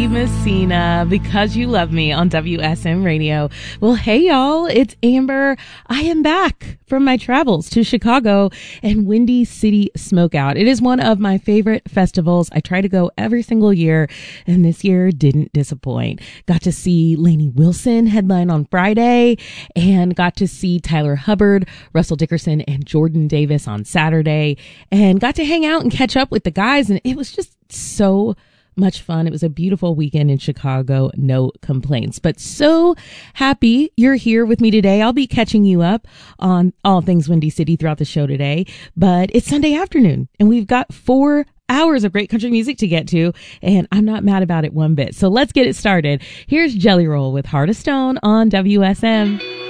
Messina, Because You Love Me on WSM Radio. Well, hey y'all, it's Amber. I am back from my travels to Chicago and Windy City Smokeout. It is one of my favorite festivals. I try to go every single year, and this year didn't disappoint. Got to see Lainey Wilson headline on Friday, and got to see Tyler Hubbard, Russell Dickerson, and Jordan Davis on Saturday, and got to hang out and catch up with the guys, and it was just so much fun. It was a beautiful weekend in Chicago. No complaints, but so happy you're here with me today. I'll be catching you up on all things Windy City throughout the show today, but it's Sunday afternoon and we've got 4 hours of great country music to get to, and I'm not mad about it one bit. So let's get it started. Here's Jelly Roll with Heart of Stone on WSM.